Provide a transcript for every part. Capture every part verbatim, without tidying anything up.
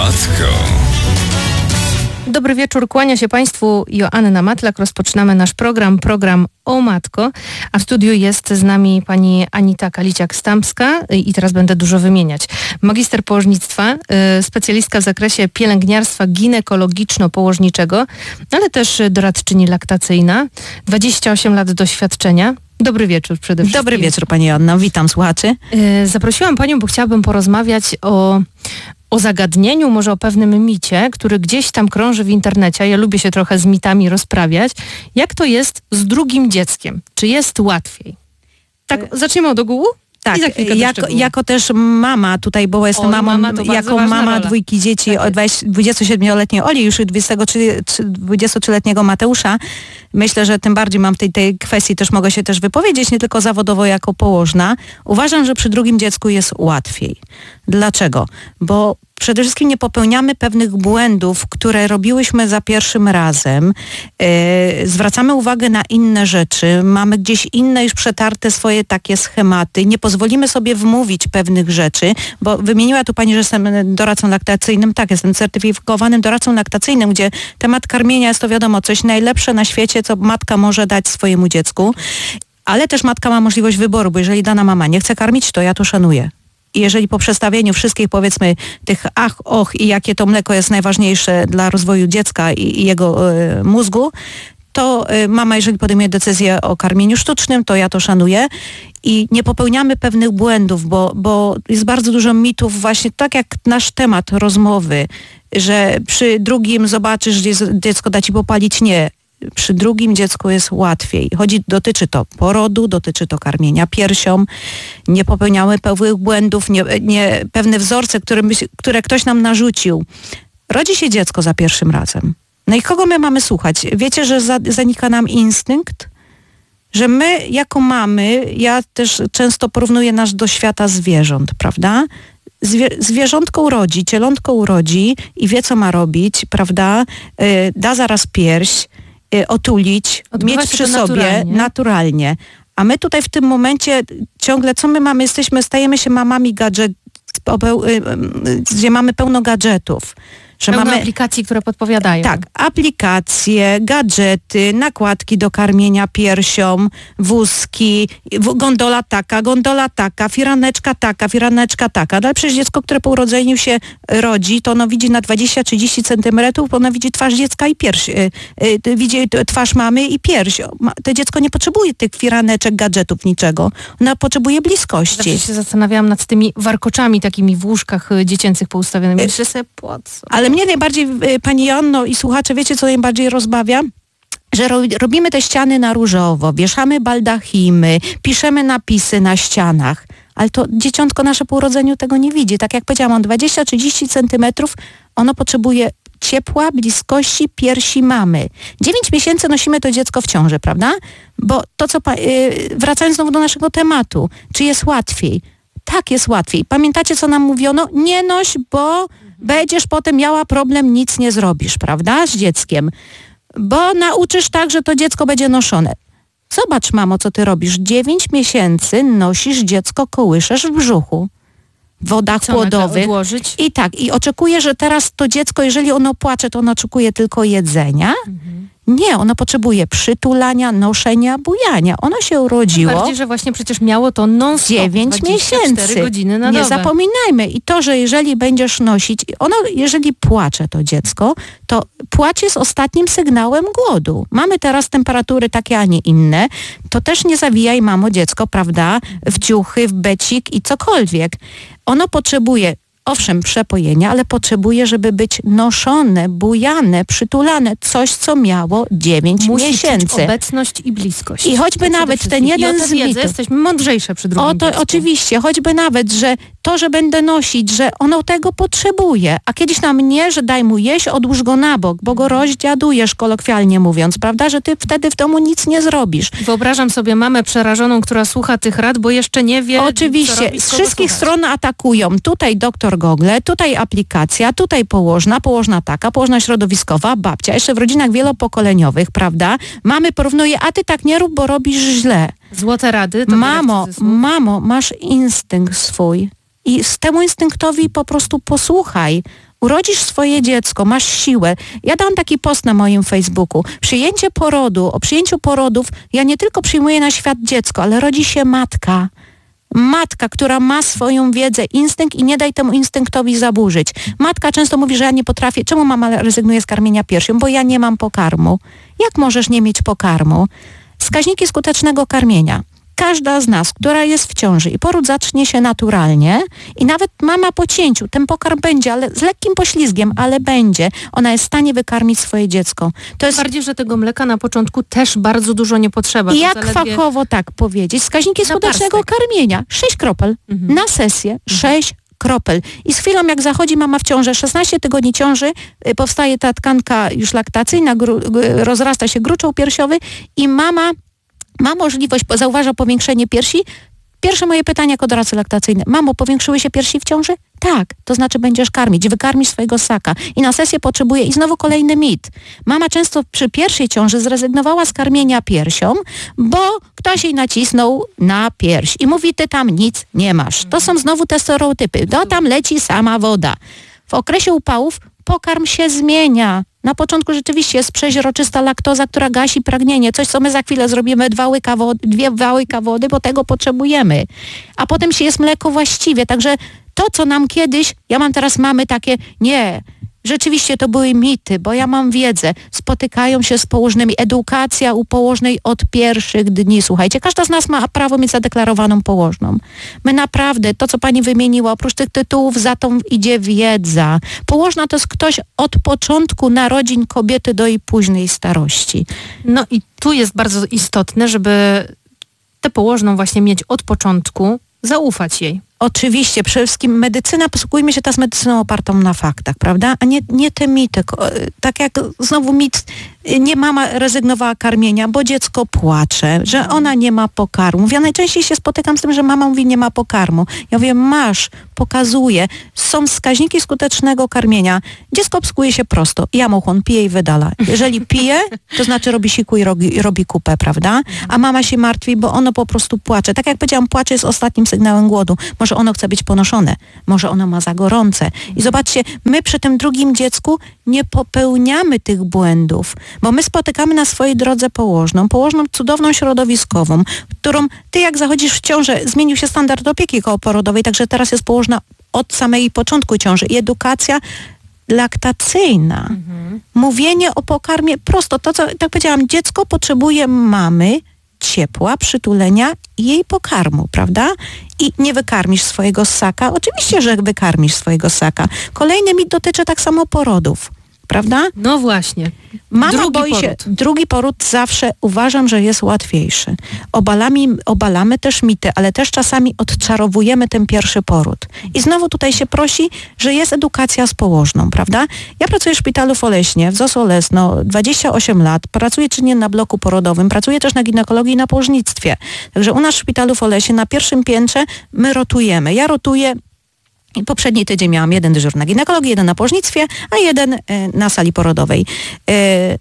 matko. Dobry wieczór, kłania się Państwu Joanna Matlak. Rozpoczynamy nasz program, program O Matko, a w studiu jest z nami pani Anita Kaliciak-Stępska i teraz będę dużo wymieniać. Magister położnictwa, specjalistka w zakresie pielęgniarstwa ginekologiczno-położniczego, ale też doradczyni laktacyjna, dwadzieścia osiem lat doświadczenia. Dobry wieczór przede wszystkim. Dobry wieczór pani Joanna, witam słuchaczy. Zaprosiłam panią, bo chciałabym porozmawiać o o zagadnieniu, może o pewnym micie, który gdzieś tam krąży w internecie. Ja lubię się trochę z mitami rozprawiać. Jak to jest z drugim dzieckiem? Czy jest łatwiej? Tak, zaczniemy od ogółu? Tak, jako, jako też mama tutaj, bo jestem o, mamą, mama jako mama rola. dwójki dzieci, tak dwudziestosiedmioletniej Oli, już i dwudziestotrzyletniego Mateusza. Myślę, że tym bardziej mam w tej, tej kwestii też mogę się też wypowiedzieć, nie tylko zawodowo jako położna. Uważam, że przy drugim dziecku jest łatwiej. Dlaczego? Bo przede wszystkim nie popełniamy pewnych błędów, które robiłyśmy za pierwszym razem. Yy, zwracamy uwagę na inne rzeczy, mamy gdzieś inne już przetarte swoje takie schematy. Nie pozwolimy sobie wmówić pewnych rzeczy, bo wymieniła tu pani, że jestem doradcą laktacyjnym. Tak, jestem certyfikowanym doradcą laktacyjnym, gdzie temat karmienia jest to wiadomo coś najlepsze na świecie, co matka może dać swojemu dziecku. Ale też matka ma możliwość wyboru, bo jeżeli dana mama nie chce karmić, to ja to szanuję. I jeżeli po przestawieniu wszystkich, powiedzmy, tych ach, och i jakie to mleko jest najważniejsze dla rozwoju dziecka i, i jego y, mózgu, to y, mama, jeżeli podejmuje decyzję o karmieniu sztucznym, to ja to szanuję. I nie popełniamy pewnych błędów, bo, bo jest bardzo dużo mitów, właśnie tak jak nasz temat rozmowy, że przy drugim zobaczysz, gdzie dziecko da ci popalić. Nie. Przy drugim dziecku jest łatwiej. Chodzi, dotyczy to porodu, dotyczy to karmienia piersią. Nie popełniamy pewnych błędów, nie, nie, pewne wzorce, które, my, które ktoś nam narzucił. Rodzi się dziecko za pierwszym razem. No i kogo my mamy słuchać? Wiecie, że za, zanika nam instynkt? Że my jako mamy, ja też często porównuję nas do świata zwierząt, prawda? Zwie, zwierzątko urodzi, cielątko urodzi i wie, co ma robić, prawda? Yy, da zaraz pierś, otulić, Odbywa mieć przy sobie naturalnie. naturalnie. A my tutaj w tym momencie ciągle, co my mamy? Jesteśmy, stajemy się mamami gadżet, gdzie mamy pełno gadżetów. Że pełno mamy aplikacji, które podpowiadają. Tak, aplikacje, gadżety, nakładki do karmienia piersią, wózki, gondola taka, gondola taka, firaneczka taka, firaneczka taka. Ale przecież dziecko, które po urodzeniu się rodzi, to ono widzi na dwadzieścia trzydzieści centymetrów, bo ono widzi twarz dziecka i pierś. Yy, yy, widzi twarz mamy i pierś. To dziecko nie potrzebuje tych firaneczek, gadżetów, niczego. Ono potrzebuje bliskości. Zawsze się zastanawiałam nad tymi warkoczami takimi w łóżkach dziecięcych poustawionymi. Myślę sobie, po co? Ale mnie najbardziej, pani Joanno i słuchacze, wiecie, co najbardziej rozbawia? Że ro, robimy te ściany na różowo, wieszamy baldachimy, piszemy napisy na ścianach, ale to dzieciątko nasze po urodzeniu tego nie widzi. Tak jak powiedziałam, on dwadzieścia trzydzieści centymetrów, ono potrzebuje ciepła, bliskości piersi mamy. dziewięć miesięcy nosimy to dziecko w ciąży, prawda? Bo to, co, yy, wracając znowu do naszego tematu, czy jest łatwiej? Tak, jest łatwiej. Pamiętacie, co nam mówiono? Nie noś, bo będziesz potem miała problem, nic nie zrobisz, prawda, z dzieckiem. Bo nauczysz tak, że to dziecko będzie noszone. Zobacz, mamo, co ty robisz. Dziewięć miesięcy nosisz dziecko, kołyszesz w brzuchu. W wodach co płodowych. Odłożyć? I tak. I oczekuję, że teraz to dziecko, jeżeli ono płacze, to ono oczekuje tylko jedzenia. Mhm. Nie, ono potrzebuje przytulania, noszenia, bujania. Ono się urodziło. No bardziej, że właśnie przecież miało to non-stop. dziewięć miesięcy. Godziny na Nie dobę. zapominajmy. I to, że jeżeli będziesz nosić, ono, jeżeli płacze to dziecko, to płacz jest ostatnim sygnałem głodu. Mamy teraz temperatury takie, a nie inne. To też nie zawijaj, mamo, dziecko, prawda, w ciuchy, w becik i cokolwiek. Ono potrzebuje, owszem, przepojenia, ale potrzebuje, żeby być noszone, bujane, przytulane. Coś, co miało dziewięć Musi miesięcy. Musi obecność i bliskość. I choćby nawet ten jeden z mitów. Jesteśmy mądrzejsze przy drugim O to dziecku. oczywiście, choćby nawet, że to, że będę nosić, że ono tego potrzebuje. A kiedyś nam nie, że daj mu jeść, odłóż go na bok, bo go rozdziadujesz, kolokwialnie mówiąc, prawda, że ty wtedy w domu nic nie zrobisz. Wyobrażam sobie mamę przerażoną, która słucha tych rad, bo jeszcze nie wie, oczywiście, co robić, z wszystkich słuchać. stron atakują. Tutaj doktor Google, tutaj aplikacja, tutaj położna, położna taka, położna środowiskowa, babcia, jeszcze w rodzinach wielopokoleniowych, prawda? Mamy porównuje, a ty tak nie rób, bo robisz źle. Złote rady. To mamo, mamo, masz instynkt swój i z temu instynktowi po prostu posłuchaj. Urodzisz swoje dziecko, masz siłę. Ja dałam taki post na moim Facebooku. Przyjęcie porodu, o przyjęciu porodów, ja nie tylko przyjmuję na świat dziecko, ale rodzi się matka. Matka, która ma swoją wiedzę, instynkt i nie daj temu instynktowi zaburzyć. Matka często mówi, że ja nie potrafię. Czemu mama rezygnuje z karmienia piersią? Bo ja nie mam pokarmu. Jak możesz nie mieć pokarmu? Wskaźniki skutecznego karmienia. Każda z nas, która jest w ciąży i poród zacznie się naturalnie i nawet mama po cięciu, ten pokarm będzie, ale z lekkim poślizgiem, ale będzie. Ona jest w stanie wykarmić swoje dziecko. To jest bardziej, że tego mleka na początku też bardzo dużo nie potrzeba. I jak zaledwie... fachowo tak powiedzieć? Wskaźniki skutecznego karmienia. sześć kropel mhm. na sesję. sześć kropel. I z chwilą jak zachodzi mama w ciążę, szesnaście tygodni ciąży, powstaje ta tkanka już laktacyjna, gru, rozrasta się gruczoł piersiowy i mama ma możliwość, zauważa powiększenie piersi. Pierwsze moje pytanie jako doradcy laktacyjny. Mamo, powiększyły się piersi w ciąży? Tak, to znaczy będziesz karmić, wykarmisz swojego ssaka. I na sesję potrzebuje, i znowu kolejny mit. Mama często przy pierwszej ciąży zrezygnowała z karmienia piersią, bo ktoś jej nacisnął na pierś i mówi, ty tam nic nie masz. To są znowu te stereotypy. To tam leci sama woda. W okresie upałów pokarm się zmienia. Na początku rzeczywiście jest przeźroczysta laktoza, która gasi pragnienie. Coś, co my za chwilę zrobimy, dwa łyka wody, dwie dwa łyka wody, bo tego potrzebujemy. A potem się jest mleko właściwie. Także to, co nam kiedyś, ja mam teraz mamy takie, nie, rzeczywiście to były mity, bo ja mam wiedzę. Spotykają się z położnymi. Edukacja u położnej od pierwszych dni. Słuchajcie, każda z nas ma prawo mieć zadeklarowaną położną. My naprawdę, to co pani wymieniła, oprócz tych tytułów za tą idzie wiedza. Położna to jest ktoś od początku narodzin kobiety do jej późnej starości. No i tu jest bardzo istotne, żeby tę położną właśnie mieć od początku, zaufać jej. Oczywiście, przede wszystkim medycyna, posługujmy się teraz medycyną opartą na faktach, prawda? A nie, nie te mity. Tak jak znowu mit, nie mama rezygnowała karmienia, bo dziecko płacze, że ona nie ma pokarmu. Ja najczęściej się spotykam z tym, że mama mówi, nie ma pokarmu. Ja mówię, masz, pokazuję. Są wskaźniki skutecznego karmienia. Dziecko obskuje się prosto. Jamochłon pije i wydala. Jeżeli pije, to znaczy robi siku i robi, robi kupę, prawda? A mama się martwi, bo ono po prostu płacze. Tak jak powiedziałam, płacze jest ostatnim sygnałem głodu. Może ono chce być ponoszone, może ono ma za gorące. I zobaczcie, my przy tym drugim dziecku nie popełniamy tych błędów, bo my spotykamy na swojej drodze położną, położną cudowną środowiskową, którą ty jak zachodzisz w ciążę, zmienił się standard opieki kołoporodowej, także teraz jest położna od samego początku ciąży i edukacja laktacyjna. Mhm. Mówienie o pokarmie prosto, to co, tak powiedziałam, dziecko potrzebuje mamy, ciepła, przytulenia i jej pokarmu, prawda? I nie wykarmisz swojego ssaka. Oczywiście, że wykarmisz swojego ssaka. Kolejny mit dotyczy tak samo porodów, prawda? No właśnie. Mama drugi boi poród. się, drugi poród zawsze uważam, że jest łatwiejszy. Obalamy, obalamy też mity, ale też czasami odczarowujemy ten pierwszy poród. I znowu tutaj się prosi, że jest edukacja z położną, prawda? Ja pracuję w szpitalu w Oleśnie, w Z O S Olesno, dwadzieścia osiem lat, pracuję czynnie na bloku porodowym, pracuję też na ginekologii i na położnictwie. Także u nas w szpitalu w Oleśnie na pierwszym piętrze my rotujemy. Ja rotuję. I poprzedni tydzień miałam jeden dyżur na ginekologii, jeden na położnictwie, a jeden y, na sali porodowej. Y,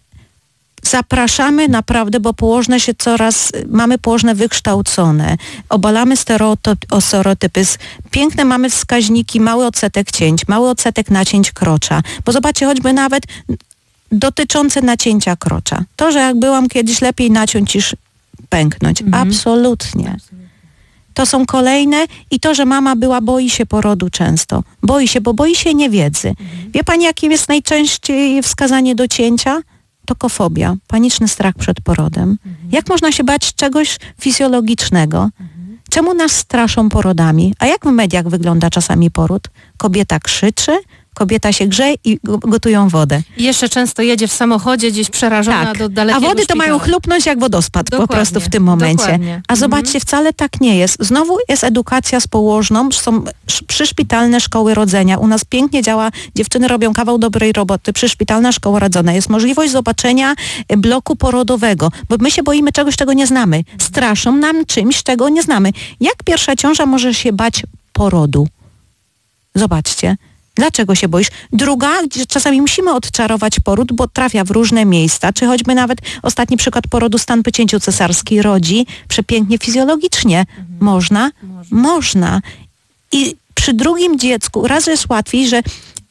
zapraszamy naprawdę, bo położne się coraz, mamy położne wykształcone, obalamy stereotypy, piękne mamy wskaźniki, mały odsetek cięć, mały odsetek nacięć krocza, bo zobaczcie, choćby nawet dotyczące nacięcia krocza. To, że jak byłam kiedyś, lepiej naciąć niż pęknąć. Mhm. Absolutnie. To są kolejne i to, że mama była, boi się porodu często. Boi się, bo boi się niewiedzy. Mhm. Wie pani, jakim jest najczęściej wskazanie do cięcia? Tokofobia, paniczny strach przed porodem. Mhm. Jak można się bać czegoś fizjologicznego? Mhm. Czemu nas straszą porodami? A jak w mediach wygląda czasami poród? Kobieta krzyczy, kobieta się grzeje i gotują wodę. I jeszcze często jedzie w samochodzie gdzieś przerażona tak. do dalekiego A wody szpitala. to mają chlupnąć jak wodospad dokładnie, po prostu w tym momencie. Dokładnie. A zobaczcie, mhm. wcale tak nie jest. Znowu jest edukacja z położną, są przyszpitalne szkoły rodzenia. U nas pięknie działa, dziewczyny robią kawał dobrej roboty, przyszpitalna szkoła rodzenia. Jest możliwość zobaczenia bloku porodowego, bo my się boimy czegoś, czego nie znamy. Straszą nam czymś, czego nie znamy. Jak pierwsza ciąża może się bać porodu? Zobaczcie. Dlaczego się boisz? Druga, czasami musimy odczarować poród, bo trafia w różne miejsca, czy choćby nawet ostatni przykład porodu, stan po cięciu cesarskiej rodzi przepięknie fizjologicznie. Mhm. Można? Można. Można. I przy drugim dziecku raz jest łatwiej, że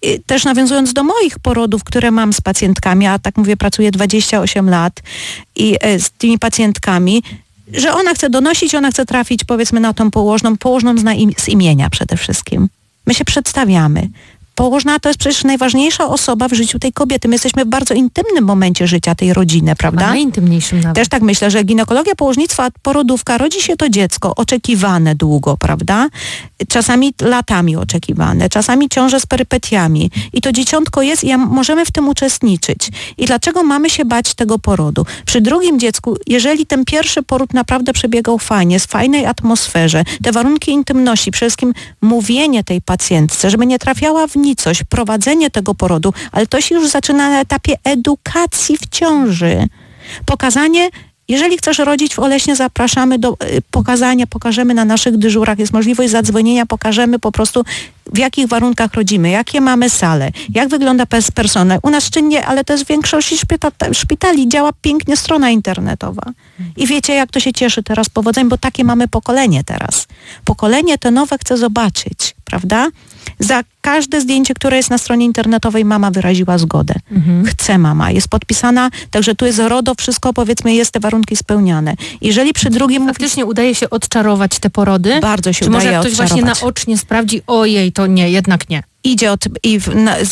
też nawiązując do moich porodów, które mam z pacjentkami, a tak mówię, pracuję dwadzieścia osiem lat i z tymi pacjentkami, że ona chce donosić, ona chce trafić powiedzmy na tą położną, położną z, im, z imienia przede wszystkim. My się przedstawiamy. Położna to jest przecież najważniejsza osoba w życiu tej kobiety. My jesteśmy w bardzo intymnym momencie życia tej rodziny, prawda? Najintymniejszym nawet. Też tak myślę, że ginekologia, położnictwa, porodówka, rodzi się to dziecko oczekiwane długo, prawda? Czasami latami oczekiwane, czasami ciąże z perypetiami. I to dzieciątko jest i możemy w tym uczestniczyć. I dlaczego mamy się bać tego porodu? Przy drugim dziecku, jeżeli ten pierwszy poród naprawdę przebiegał fajnie, w fajnej atmosferze, te warunki intymności, przede wszystkim mówienie tej pacjentce, żeby nie trafiała w nicość, prowadzenie tego porodu, ale to się już zaczyna na etapie edukacji w ciąży. Pokazanie, jeżeli chcesz rodzić w Oleśnie, zapraszamy do y, pokazania, pokażemy na naszych dyżurach, jest możliwość zadzwonienia, pokażemy po prostu w jakich warunkach rodzimy, jakie mamy sale, jak wygląda personel. U nas czynnie, ale to jest w większości szpita- szpitali, działa pięknie strona internetowa. I wiecie, jak to się cieszy teraz powodzeniem, bo takie mamy pokolenie teraz. Pokolenie to nowe chce zobaczyć, prawda? Za każde zdjęcie, które jest na stronie internetowej, mama wyraziła zgodę. Mhm. Chce mama, jest podpisana, także tu jest RODO, wszystko powiedzmy jest, te warunki spełniane. Jeżeli przy drugim... Faktycznie mówi... udaje się odczarować te porody? Bardzo się Czy udaje może ktoś odczarować. właśnie naocznie sprawdzi, ojej, to nie, jednak nie. Idzie od, i w, na, z,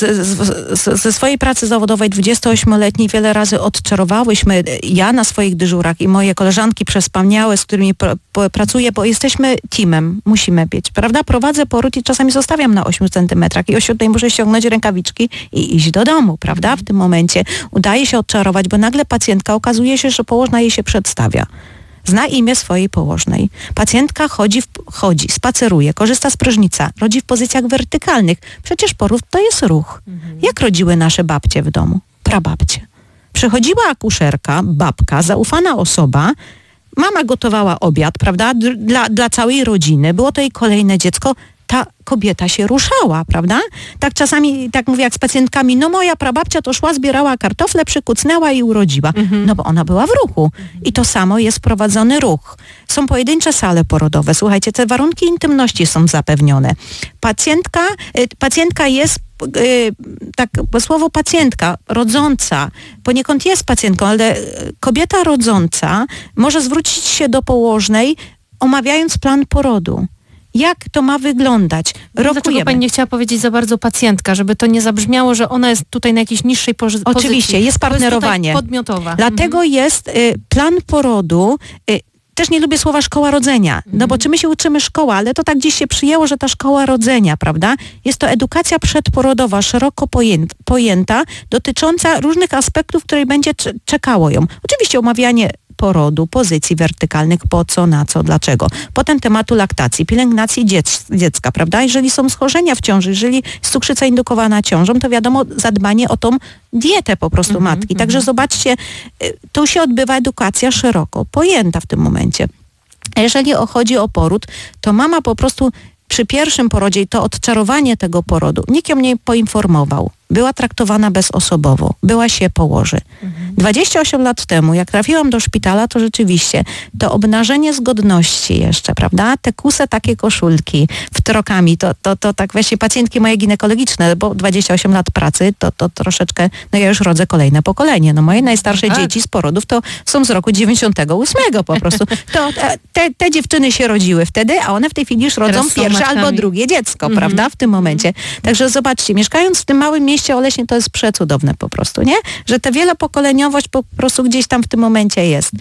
z, ze swojej pracy zawodowej dwudziestoośmioletniej wiele razy odczarowałyśmy, ja na swoich dyżurach i moje koleżanki przespaniałe, z którymi pr, p, pracuję, bo jesteśmy teamem, musimy być, prawda? Prowadzę poród i czasami zostawiam na ośmiu centymetrach i o siódmej muszę ściągnąć rękawiczki i iść do domu, prawda? W tym momencie udaje się odczarować, bo nagle pacjentka okazuje się, że położna jej się przedstawia. Zna imię swojej położnej. Pacjentka chodzi, w, chodzi, spaceruje, korzysta z prysznica, rodzi w pozycjach wertykalnych. Przecież poród to jest ruch. Mhm. Jak rodziły nasze babcie w domu? Prababcie. Przychodziła akuszerka, babka, zaufana osoba, mama gotowała obiad, prawda, dla, dla całej rodziny. Było to jej kolejne dziecko. Ta kobieta się ruszała, prawda? Tak czasami, tak mówię jak z pacjentkami, no moja prababcia to szła, zbierała kartofle, przykucnęła i urodziła. Mhm. No bo ona była w ruchu. I to samo jest prowadzony ruch. Są pojedyncze sale porodowe. Słuchajcie, te warunki intymności są zapewnione. Pacjentka, y, pacjentka jest y, tak, bo słowo pacjentka, rodząca, poniekąd jest pacjentką, ale kobieta rodząca może zwrócić się do położnej, omawiając plan porodu. Jak to ma wyglądać? Rokujemy. Dlaczego pani nie chciała powiedzieć za bardzo pacjentka, żeby to nie zabrzmiało, że ona jest tutaj na jakiejś niższej pozy- pozycji? Oczywiście, jest partnerowanie. Jest podmiotowa. Dlatego mhm. jest y, plan porodu. Y, też nie lubię słowa szkoła rodzenia, mhm. no bo czy my się uczymy szkoła, ale to tak gdzieś się przyjęło, że ta szkoła rodzenia, prawda? Jest to edukacja przedporodowa, szeroko pojęta, pojęta dotycząca różnych aspektów, które będzie c- czekało ją. Oczywiście omawianie porodu, pozycji wertykalnych, po co, na co, dlaczego. Potem tematu laktacji, pielęgnacji dziec- dziecka, prawda? Jeżeli są schorzenia w ciąży, jeżeli jest cukrzyca indukowana ciążą, to wiadomo zadbanie o tą dietę po prostu mm-hmm, matki. Także mm-hmm. zobaczcie, tu się odbywa edukacja szeroko pojęta w tym momencie. A jeżeli chodzi o poród, to mama po prostu przy pierwszym porodzie i to odczarowanie tego porodu, nikt ją nie poinformował. Była traktowana bezosobowo, była się położy. Mhm. dwadzieścia osiem lat temu, jak trafiłam do szpitala, to rzeczywiście to obnażenie zgodności jeszcze, prawda? Te kuse takie koszulki wtrokami, to, to, to tak właśnie pacjentki moje ginekologiczne, bo dwadzieścia osiem lat pracy, to, to troszeczkę, no ja już rodzę kolejne pokolenie. No moje najstarsze tak. dzieci z porodów to są z roku dziewięćdziesiątego ósmego po prostu. To te, te dziewczyny się rodziły wtedy, a one w tej chwili już rodzą pierwsze albo drugie dziecko, mhm. prawda? W tym momencie. Także zobaczcie, mieszkając w tym małym mieście Oleśnie, to jest przecudowne po prostu, nie? Że ta wielopokoleniowość po prostu gdzieś tam w tym momencie jest.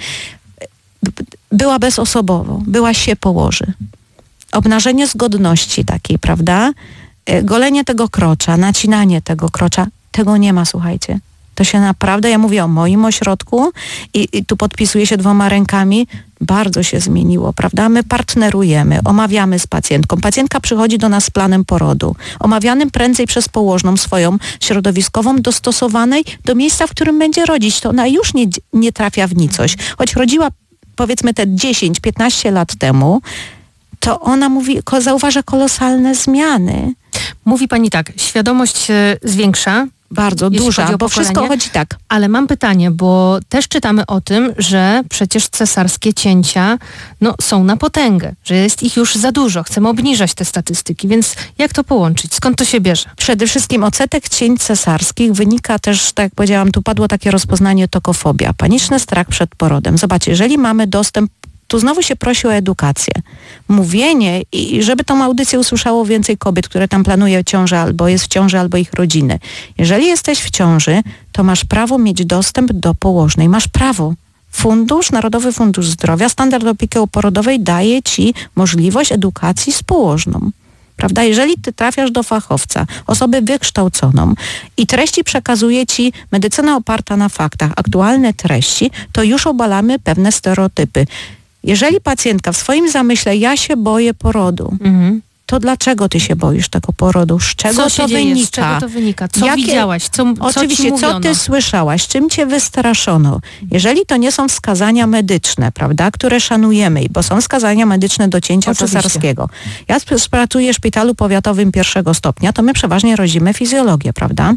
Była bezosobowo, była się położy. Obnażenie zgodności takiej, prawda? Golenie tego krocza, nacinanie tego krocza, tego nie ma, słuchajcie. To się naprawdę, ja mówię o moim ośrodku i, i tu podpisuję się dwoma rękami, bardzo się zmieniło, prawda? My partnerujemy, omawiamy z pacjentką. Pacjentka przychodzi do nas z planem porodu, omawianym prędzej przez położną swoją środowiskową, dostosowanej do miejsca, w którym będzie rodzić. To ona już nie, nie trafia w nicość. Choć rodziła powiedzmy te dziesięć piętnaście lat temu, to ona mówi, zauważa kolosalne zmiany. Mówi pani tak, świadomość się zwiększa, Bardzo duża, bo wszystko chodzi tak. Ale mam pytanie, bo też czytamy o tym, że przecież cesarskie cięcia no, są na potęgę, że jest ich już za dużo. Chcemy obniżać te statystyki, więc jak to połączyć? Skąd to się bierze? Przede wszystkim odsetek cięć cesarskich wynika też, tak jak powiedziałam, tu padło takie rozpoznanie tokofobia, paniczny strach przed porodem. Zobaczcie, jeżeli mamy dostęp, tu znowu się prosi o edukację. Mówienie i żeby tą audycję usłyszało więcej kobiet, które tam planuje ciążę albo jest w ciąży, albo ich rodziny. Jeżeli jesteś w ciąży, to masz prawo mieć dostęp do położnej. Masz prawo. Fundusz, Narodowy Fundusz Zdrowia, standard opieki porodowej daje ci możliwość edukacji z położną. Prawda? Jeżeli ty trafiasz do fachowca, osoby wykształconą i treści przekazuje ci medycyna oparta na faktach, aktualne treści, to już obalamy pewne stereotypy. Jeżeli pacjentka w swoim zamyśle, ja się boję porodu, mhm. to dlaczego ty się boisz tego porodu? Z czego co to dzieje? wynika? Z czego to wynika? Co Jakie... widziałaś? Co, Oczywiście, co, co ty słyszałaś? Czym cię wystraszono? Jeżeli to nie są wskazania medyczne, prawda, które szanujemy, bo są wskazania medyczne do cięcia Oczywiście. cesarskiego. Ja pracuję w szpitalu powiatowym pierwszego stopnia, to my przeważnie rodzimy fizjologię, prawda?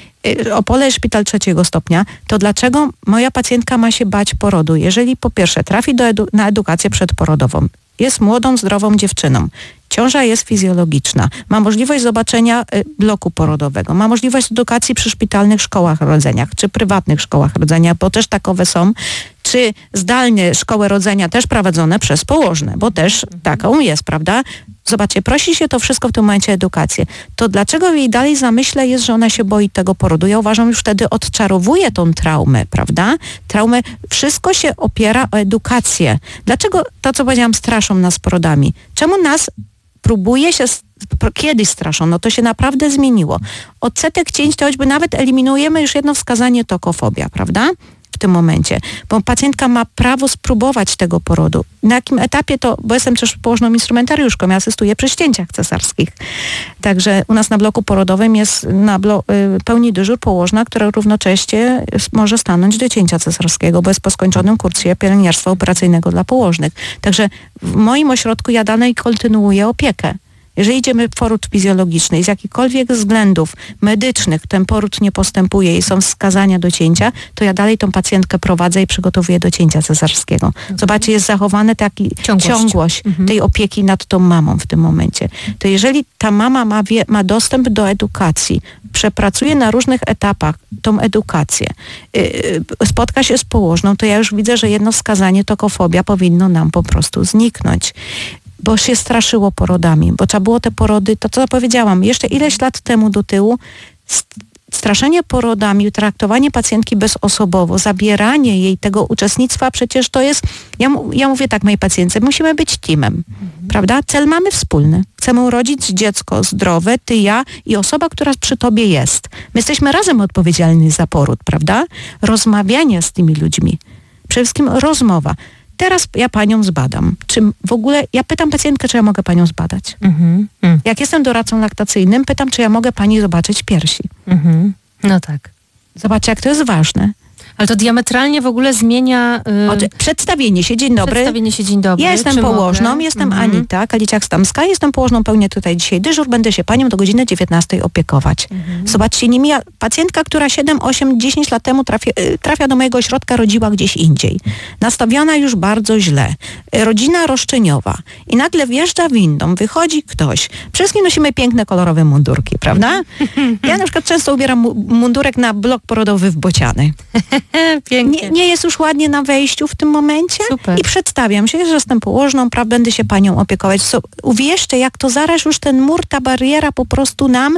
Opole szpital trzeciego stopnia, to dlaczego moja pacjentka ma się bać porodu? Jeżeli po pierwsze trafi do edu- na edukację przedporodową, jest młodą, zdrową dziewczyną, ciąża jest fizjologiczna, ma możliwość zobaczenia y, bloku porodowego, ma możliwość edukacji przy szpitalnych szkołach rodzeniach, czy prywatnych szkołach rodzenia, bo też takowe są, czy zdalnie szkoły rodzenia też prowadzone przez położne, bo też taką jest, prawda? Zobaczcie, prosi się to wszystko w tym momencie edukację. To dlaczego jej dalej zamyśle jest, że ona się boi tego porodu? Ja uważam, już wtedy odczarowuje tą traumę, prawda? Traumę, wszystko się opiera o edukację. Dlaczego to, co powiedziałam, straszą nas porodami? Czemu nas próbuje się, kiedyś straszono, to się naprawdę zmieniło. Odsetek cięć to choćby nawet eliminujemy już jedno wskazanie tokofobia, prawda? W tym momencie, bo pacjentka ma prawo spróbować tego porodu. Na jakim etapie to, bo jestem też położną instrumentariuszką, ja asystuję przy ścięciach cesarskich. Także u nas na bloku porodowym jest na blo, y, pełni dyżur położna, która równocześnie może stanąć do cięcia cesarskiego, bo jest po skończonym kursie pielęgniarstwa operacyjnego dla położnych. Także w moim ośrodku ja dalej kontynuuję opiekę. Jeżeli idziemy w poród fizjologiczny i z jakichkolwiek względów medycznych ten poród nie postępuje i są wskazania do cięcia, to ja dalej tą pacjentkę prowadzę i przygotowuję do cięcia cesarskiego. Mhm. Zobaczcie, jest zachowana taka ciągłość, ciągłość mhm. tej opieki nad tą mamą w tym momencie. To jeżeli ta mama ma, wie, ma dostęp do edukacji, przepracuje na różnych etapach tą edukację, yy, spotka się z położną, to ja już widzę, że jedno wskazanie tokofobia powinno nam po prostu zniknąć. Bo się straszyło porodami, bo trzeba było te porody, to co powiedziałam, jeszcze ileś lat temu do tyłu, straszenie porodami, traktowanie pacjentki bezosobowo, zabieranie jej tego uczestnictwa, przecież to jest, ja, ja mówię tak mojej pacjentce, musimy być teamem, mhm. prawda? Cel mamy wspólny. Chcemy urodzić dziecko zdrowe, ty, ja i osoba, która przy tobie jest. My jesteśmy razem odpowiedzialni za poród, prawda? Rozmawianie z tymi ludźmi. Przede wszystkim rozmowa. Teraz ja panią zbadam. Czy w ogóle, ja pytam pacjentkę, czy ja mogę panią zbadać. Mm-hmm. Mm. Jak jestem doradcą laktacyjnym, pytam, czy ja mogę pani zobaczyć piersi. Mm-hmm. No tak. Zobaczcie, jak to jest ważne. Ale to diametralnie w ogóle zmienia... Yy... Od, przedstawienie się, dzień dobry. Przedstawienie się, dzień dobry. Ja jestem Czy położną, mogę? jestem mm-hmm. Anita Kaliciak-Stamska, jestem położną, pełnię tutaj dzisiaj dyżur, będę się panią do godziny dziewiętnastej opiekować. Mm-hmm. Zobaczcie, nie mija, pacjentka, która siedem, osiem, dziesięć lat temu trafia, trafia do mojego ośrodka, rodziła gdzieś indziej. Nastawiona już bardzo źle. Rodzina roszczeniowa. I nagle wjeżdża windą, wychodzi ktoś. Wszystkim nosimy piękne, kolorowe mundurki, prawda? Ja na przykład często ubieram mundurek na blok porodowy w bociany. Pięknie. Nie, nie jest już ładnie na wejściu w tym momencie. Super. I przedstawiam się, że jestem położną, pra, będę się panią opiekować. So, uwierzcie, jak to zaraz już ten mur, ta bariera po prostu nam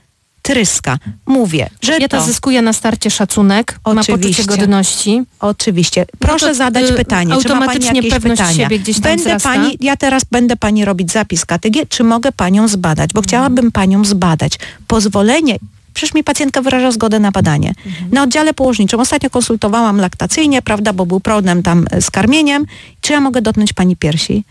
tryska. Mówię, że Kobieta to... zyskuje na starcie szacunek, Oczywiście. ma poczucie godności. Oczywiście. Proszę no to, zadać y, pytanie, czy ma pani jakieś pewność pytania. Siebie gdzieś tam będę wzrasta. pani, ja teraz będę pani robić zapis K T G, czy mogę panią zbadać, bo mhm. chciałabym panią zbadać. Pozwolenie, przecież mi pacjentka wyraża zgodę na badanie. Mhm. Na oddziale położniczym ostatnio konsultowałam laktacyjnie, prawda, bo był problem tam z karmieniem. Czy ja mogę dotknąć pani piersi?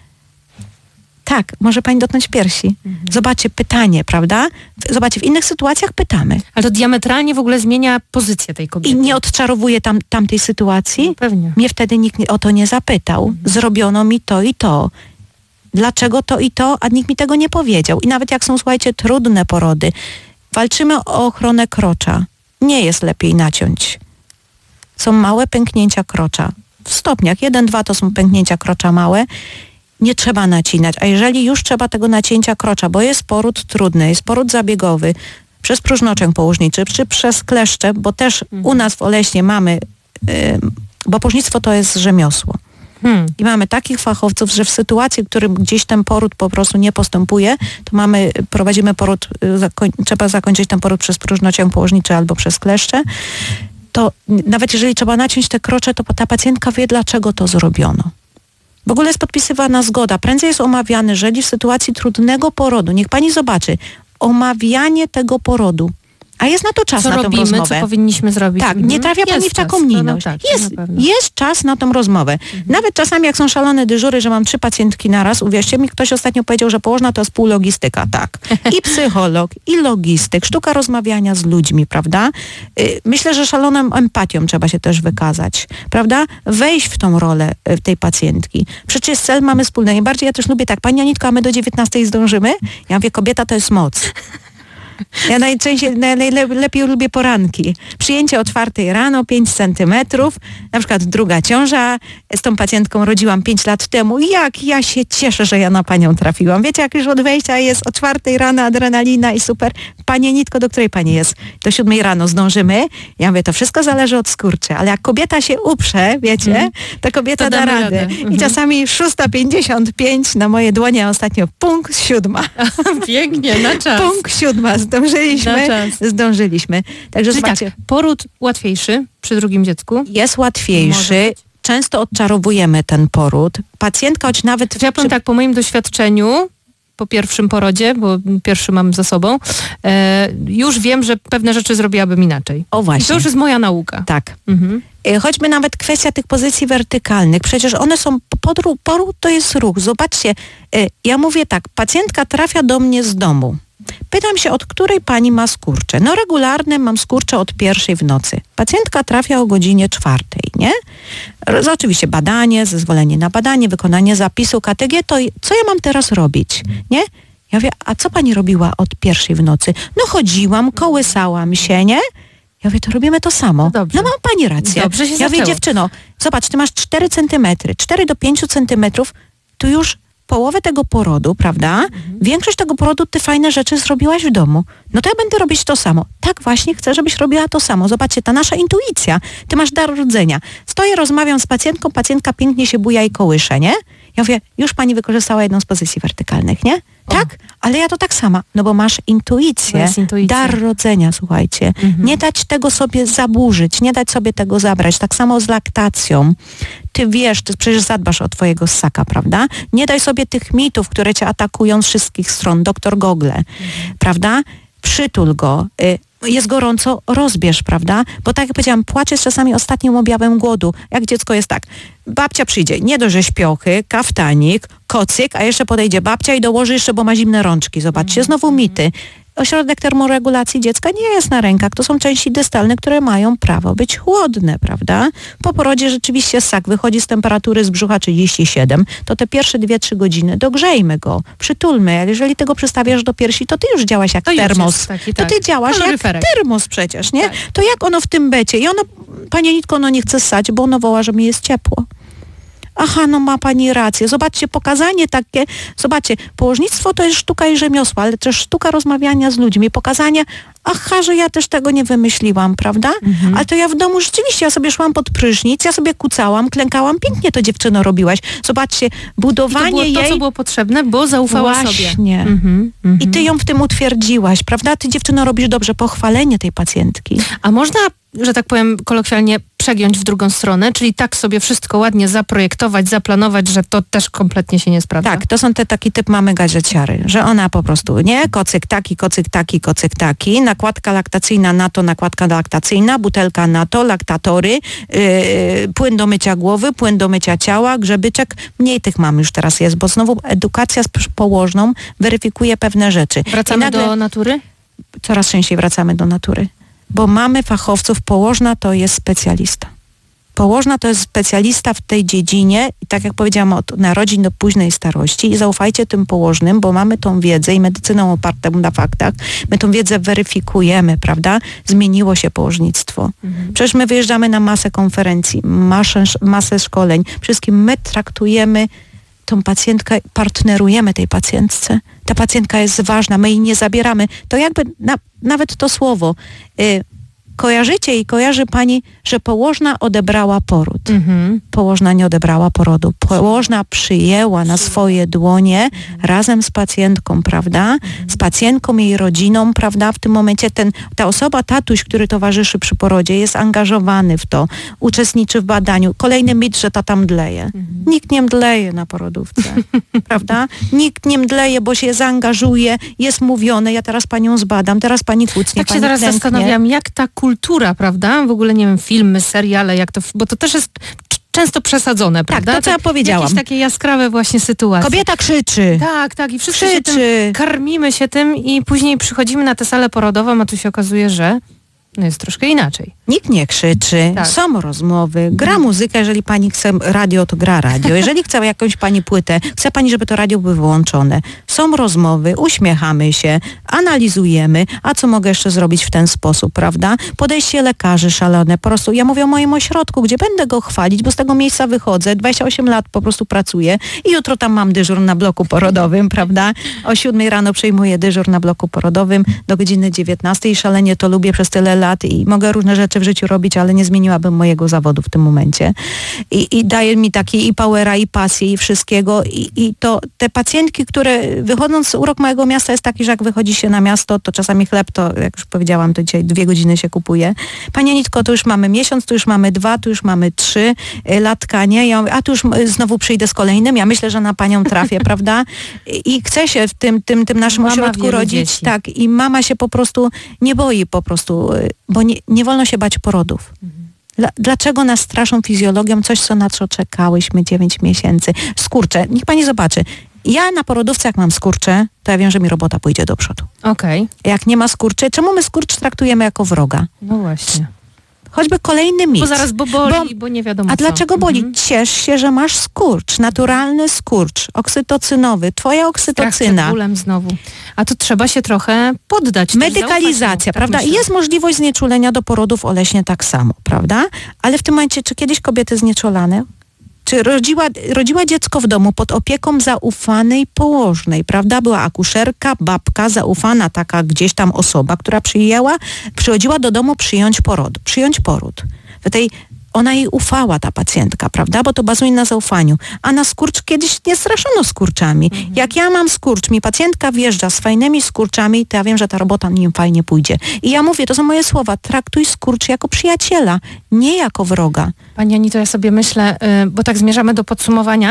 Tak, może pani dotknąć piersi. Mhm. Zobaczcie, pytanie, prawda? Zobaczcie, w innych sytuacjach pytamy. Ale to diametralnie w ogóle zmienia pozycję tej kobiety. I nie odczarowuje tam, tamtej sytuacji? No, pewnie. Mnie wtedy nikt o to nie zapytał. Mhm. Zrobiono mi to i to. Dlaczego to i to? A nikt mi tego nie powiedział. I nawet jak są, słuchajcie, trudne porody, walczymy o ochronę krocza. nie jest lepiej naciąć. Są małe pęknięcia krocza. W stopniach. Jeden, dwa to są pęknięcia krocza małe. Nie trzeba nacinać. A jeżeli już trzeba tego nacięcia krocza, bo jest poród trudny, jest poród zabiegowy, przez próżnoczek położniczy, czy przez kleszcze, bo też mhm. u nas w Oleśnie mamy, yy, bo położnictwo to jest rzemiosło. Hmm. I mamy takich fachowców, że w sytuacji, w którym gdzieś ten poród po prostu nie postępuje, to mamy, prowadzimy poród, zakoń, trzeba zakończyć ten poród przez próżnociąg położniczy albo przez kleszcze, to nawet jeżeli trzeba naciąć te krocze, to ta pacjentka wie, dlaczego to zrobiono. W ogóle jest podpisywana zgoda. Prędzej jest omawiany, jeżeli w sytuacji trudnego porodu, niech pani zobaczy, omawianie tego porodu. A jest na to czas, co na tą robimy, rozmowę. Co powinniśmy zrobić. Tak, nie trafia pani jest w taką czas, minność. No, tak, jest, jest czas na tą rozmowę. Mhm. Nawet czasami, jak są szalone dyżury, że mam trzy pacjentki naraz, uwierzcie mi, ktoś ostatnio powiedział, że położna to jest pół logistyka. Tak. I psycholog, i logistyk, sztuka rozmawiania z ludźmi, prawda? Myślę, że szaloną empatią trzeba się też wykazać, prawda? Wejść w tą rolę tej pacjentki. Przecież cel mamy wspólny. Najbardziej ja też lubię tak, pani Anitko, a my do dziewiętnastej zdążymy? Ja mówię, kobieta to jest moc. Ja najczęściej, najlepiej lubię poranki. Przyjęcie o czwartej rano, pięć centymetrów, na przykład druga ciąża. Z tą pacjentką rodziłam pięć lat temu. Jak ja się cieszę, że ja na panią trafiłam. Wiecie, jak już od wejścia jest o czwartej rano adrenalina i super. Pani Nitko, do której pani jest? Do siódmej rano zdążymy? Ja mówię, to wszystko zależy od skurczy, ale jak kobieta się uprze, wiecie, mm. to kobieta to da radę. radę. Mm-hmm. I czasami szósta pięćdziesiąt pięć na moje dłonie, ostatnio punkt siódma. Pięknie, na czas. Punkt siódma. Zdążyliśmy, zdążyliśmy. Także Czyli tak, poród łatwiejszy przy drugim dziecku? Jest łatwiejszy. Często odczarowujemy ten poród. Pacjentka, choć nawet... Ja powiem tak, po moim doświadczeniu, po pierwszym porodzie, bo pierwszy mam za sobą, e, już wiem, że pewne rzeczy zrobiłabym inaczej. O właśnie. I to już jest moja nauka. Tak. Mhm. Choćby nawet kwestia tych pozycji wertykalnych. Przecież one są, poród, poród to jest ruch. Zobaczcie, ja mówię tak, pacjentka trafia do mnie z domu. Pytam się, od której pani ma skurcze. No regularne mam skurcze od pierwszej w nocy. Pacjentka trafia o godzinie czwartej, nie? Oczywiście badanie, zezwolenie na badanie, wykonanie zapisu K T G, to co ja mam teraz robić, nie? Ja mówię, a co pani robiła od pierwszej w nocy? No chodziłam, kołysałam się, nie? Ja mówię, to robimy to samo. No, no ma pani rację. Dobrze się ja zaczęło. mówię, dziewczyno, zobacz, ty masz cztery centymetry, cztery do pięciu centymetrów, tu już połowę tego porodu, prawda? Mhm. Większość tego porodu ty fajne rzeczy zrobiłaś w domu. No to ja będę robić to samo. Tak właśnie chcę, żebyś robiła to samo. Zobaczcie, ta nasza intuicja. Ty masz dar rodzenia. Stoję, rozmawiam z pacjentką, pacjentka pięknie się buja i kołysze, nie? Ja mówię, już pani wykorzystała jedną z pozycji wertykalnych, nie? O. Tak, ale ja to tak sama, no bo masz intuicję, dar rodzenia, słuchajcie. Mhm. Nie dać tego sobie zaburzyć, nie dać sobie tego zabrać. Tak samo z laktacją. Ty wiesz, ty przecież zadbasz o twojego ssaka, prawda? Nie daj sobie tych mitów, które cię atakują z wszystkich stron. Doktor Google, mhm. prawda? Przytul go. Y jest gorąco, rozbierz, prawda? Bo tak jak powiedziałam, płacz jest czasami ostatnim objawem głodu. Jak dziecko jest tak, babcia przyjdzie, nie do rzeźpiochy, kaftanik, kocyk, a jeszcze podejdzie babcia i dołoży jeszcze, bo ma zimne rączki. Zobaczcie, znowu mity. Ośrodek termoregulacji dziecka nie jest na rękach. To są części dystalne, które mają prawo być chłodne, prawda? Po porodzie rzeczywiście ssak wychodzi z temperatury z brzucha trzydzieści siedem, to te pierwsze dwie trzy godziny dogrzejmy go, przytulmy. Ale jeżeli tego przystawiasz do piersi, to ty już działasz jak to termos. Taki, tak. To ty działasz jak termos przecież, nie? Tak. To jak ono w tym becie? I ono, panie Nitko, ono nie chce ssać, bo ono woła, że mi jest ciepło. Aha, no ma pani rację. Zobaczcie, pokazanie takie, zobaczcie, położnictwo to jest sztuka i rzemiosło, ale też sztuka rozmawiania z ludźmi, pokazanie, aha, że ja też tego nie wymyśliłam, prawda? Mhm. Ale to ja w domu rzeczywiście, ja sobie szłam pod prysznic, ja sobie kucałam, klękałam, pięknie to dziewczyno robiłaś. Zobaczcie, budowanie I to było jej... to, co było potrzebne, bo zaufała Właśnie. sobie. Właśnie. Mhm. Mhm. I ty ją w tym utwierdziłaś, prawda? Ty, dziewczyno, robisz dobrze, pochwalenie tej pacjentki. A można, że tak powiem kolokwialnie, przegiąć w drugą stronę, czyli tak sobie wszystko ładnie zaprojektować, zaplanować, że to też kompletnie się nie sprawdza. Tak, to są te taki typ mamy gazeciary, że ona po prostu, nie? Kocyk taki, kocyk taki, kocyk taki, nakładka laktacyjna na to, nakładka laktacyjna, butelka na to, laktatory, yy, płyn do mycia głowy, płyn do mycia ciała, grzebyczek. Mniej tych mamy już teraz jest, bo znowu edukacja z położną weryfikuje pewne rzeczy. Wracamy nagle, do natury? Coraz częściej wracamy do natury. Bo mamy fachowców, położna to jest specjalista. Położna to jest specjalista w tej dziedzinie i tak jak powiedziałam, od narodzin do późnej starości i zaufajcie tym położnym, bo mamy tą wiedzę i medycyną opartą na faktach. My tą wiedzę weryfikujemy, prawda? Zmieniło się położnictwo. Mhm. Przecież my wyjeżdżamy na masę konferencji, masę, masę szkoleń. Wszystkim my traktujemy tą pacjentkę, partnerujemy tej pacjentce. Ta pacjentka jest ważna, my jej nie zabieramy. To jakby na, nawet to słowo... Y, Kojarzycie i kojarzy pani, że położna odebrała poród. Mm-hmm. Położna nie odebrała porodu. Położna przyjęła na swoje dłonie mm-hmm. razem z pacjentką, prawda? Mm-hmm. Z pacjentką i jej rodziną, prawda? W tym momencie ten, ta osoba, tatuś, który towarzyszy przy porodzie, jest angażowany w to, uczestniczy w badaniu. Kolejny mit, że tata mdleje. Mm-hmm. Nikt nie mdleje na porodówce, prawda? Nikt nie mdleje, bo się zaangażuje, jest mówione, ja teraz panią zbadam, teraz pani kucnie, tak pani się teraz klęknie. Zastanawiam, jak ta kultura, prawda? W ogóle, nie wiem, filmy, seriale, jak to, bo to też jest często przesadzone, prawda? Tak, to co ja powiedziałam. Jakieś takie jaskrawe właśnie sytuacje. Kobieta krzyczy. Tak, tak. I wszyscy krzyczy. się tym, karmimy się tym i później przychodzimy na tę salę porodową, a tu się okazuje, że no jest troszkę inaczej. Nikt nie krzyczy, tak. Są rozmowy, gra hmm. muzyka, jeżeli pani chce radio, to gra radio. Jeżeli chce jakąś pani płytę, chce pani, żeby to radio było wyłączone. Są rozmowy, uśmiechamy się, analizujemy, a co mogę jeszcze zrobić w ten sposób, prawda? Podejście lekarzy szalone, po prostu ja mówię o moim ośrodku, gdzie będę go chwalić, bo z tego miejsca wychodzę, dwadzieścia osiem lat po prostu pracuję i jutro tam mam dyżur na bloku porodowym, prawda? O siódmej rano przejmuję dyżur na bloku porodowym do godziny dziewiętnastej. Szalenie to lubię przez tyle lat i mogę różne rzeczy w życiu robić, ale nie zmieniłabym mojego zawodu w tym momencie. I, i daje mi taki i powera, i pasję, i wszystkiego. I, i to te pacjentki, które wychodząc, urok mojego miasta jest taki, że jak wychodzi się na miasto, to czasami chleb, to jak już powiedziałam, to dzisiaj dwie godziny się kupuje. Pani Anitko, to już mamy miesiąc, tu już mamy dwa, tu już mamy trzy latka, nie? Ja mówię, a tu już znowu przyjdę z kolejnym. Ja myślę, że na panią trafię, prawda? I, I chcę się w tym, tym, tym naszym mama ośrodku rodzić. Dzieci. Tak. I mama się po prostu nie boi po prostu, bo nie, nie wolno się bać porodów. Mhm. Dlaczego nas straszą fizjologią? Coś, co na co czekałyśmy dziewięć miesięcy. Skurcze. Niech pani zobaczy. Ja na porodówce, jak mam skurcze, to ja wiem, że mi robota pójdzie do przodu. Okej. Okay. Jak nie ma skurczy, czemu my skurcz traktujemy jako wroga? No właśnie. Choćby kolejny mit. Bo zaraz bo boli, bo, bo nie wiadomo A co. dlaczego boli? Mhm. Ciesz się, że masz skurcz. Naturalny skurcz. Oksytocynowy. Twoja oksytocyna. Strach przed bólem znowu. A tu trzeba się trochę poddać. Medykalizacja, prawda? I jest możliwość znieczulenia do porodów oleśnie tak samo, prawda? Ale w tym momencie, czy kiedyś kobiety znieczulane? Czy rodziła, rodziła dziecko w domu pod opieką zaufanej położnej, prawda? Była akuszerka, babka, zaufana taka gdzieś tam osoba, która przyjęła, przychodziła do domu przyjąć porod, przyjąć poród. W tej ona jej ufała, ta pacjentka, prawda? Bo to bazuje na zaufaniu. A na skurcz kiedyś nie straszono skurczami. Mhm. Jak ja mam skurcz, mi pacjentka wjeżdża z fajnymi skurczami, to ja wiem, że ta robota nim fajnie pójdzie. I ja mówię, to są moje słowa, traktuj skurcz jako przyjaciela, nie jako wroga. Pani Anito, ja sobie myślę, yy, bo tak zmierzamy do podsumowania,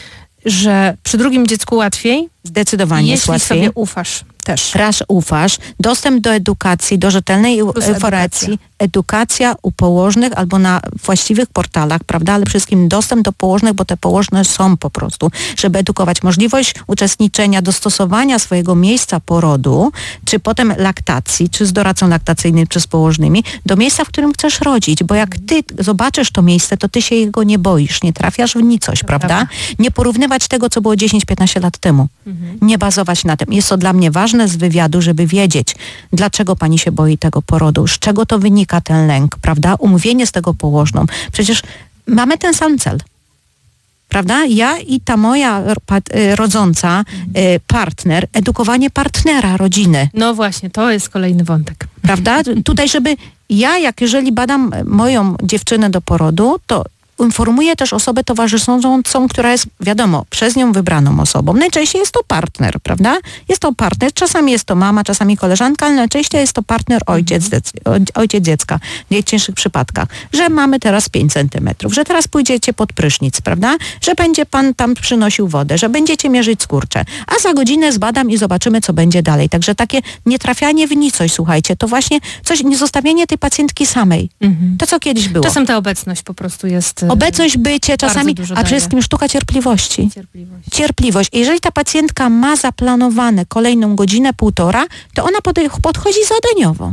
że przy drugim dziecku łatwiej. Zdecydowanie jest łatwiej. Jeśli sobie ufasz też. Raz ufasz, dostęp do edukacji, do rzetelnej informacji, edukacja. edukacja u położnych albo na właściwych portalach, prawda, ale przede wszystkim dostęp do położnych, bo te położne są po prostu, żeby edukować, możliwość uczestniczenia, dostosowania swojego miejsca porodu, czy potem laktacji, czy z doradcą laktacyjnym, czy z położnymi, do miejsca, w którym chcesz rodzić, bo jak ty zobaczysz to miejsce, to ty się jego nie boisz, nie trafiasz w nicość, to prawda? prawda? Nie porównywać tego, co było dziesięć piętnaście lat temu. Mhm. Nie bazować na tym. Jest to dla mnie ważne z wywiadu, żeby wiedzieć, dlaczego pani się boi tego porodu, z czego to wynika ten lęk, prawda? Umówienie z tego położną. Przecież mamy ten sam cel. Prawda? Ja i ta moja rodząca partner, edukowanie partnera rodziny. No właśnie, to jest kolejny wątek. Prawda? Tutaj, żeby ja, jak jeżeli badam moją dziewczynę do porodu, to informuje też osobę towarzyszącą, która jest, wiadomo, przez nią wybraną osobą. Najczęściej jest to partner, prawda? Jest to partner, czasami jest to mama, czasami koleżanka, ale najczęściej jest to partner ojciec, ojciec dziecka w najcięższych przypadkach. Że mamy teraz pięć centymetrów, że teraz pójdziecie pod prysznic, prawda? Że będzie pan tam przynosił wodę, że będziecie mierzyć skurcze. A za godzinę zbadam i zobaczymy, co będzie dalej. Także takie nietrafianie w nicość, słuchajcie, to właśnie coś, nie zostawienie tej pacjentki samej. Mhm. To, co kiedyś było. Czasem ta obecność po prostu jest... Obecność, bycie, czasami, a przede wszystkim sztuka cierpliwości. Cierpliwość. Cierpliwość. Jeżeli ta pacjentka ma zaplanowane kolejną godzinę, półtora, to ona pod, podchodzi zadaniowo. Mhm.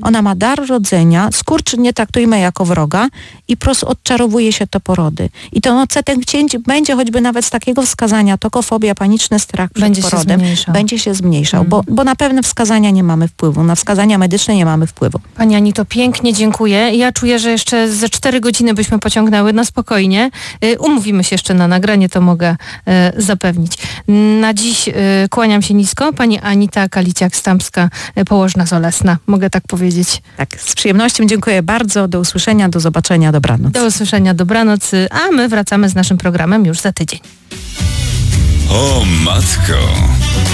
Ona ma dar rodzenia, skurcz nie traktujmy jako wroga i po prostu odczarowuje się to porody. I ten odsetek cięć będzie choćby nawet z takiego wskazania, tokofobia, paniczny strach przed będzie porodem, się zmniejszał. będzie się zmniejszał, mm. bo, bo na pewne wskazania nie mamy wpływu, na wskazania medyczne nie mamy wpływu. Pani Anito, pięknie dziękuję. Ja czuję, że jeszcze ze cztery godziny byśmy pociągnęły na spokojnie. Umówimy się jeszcze na nagranie, to mogę zapewnić. Na dziś kłaniam się nisko. Pani Anita Kaliciak-Stępska, położna z Olesna. Mogę tak powiedzieć. Tak, z przyjemnością dziękuję bardzo. Do usłyszenia, do zobaczenia, dobranoc. Do usłyszenia, dobranoc. A my wracamy z naszym programem już za tydzień. O matko!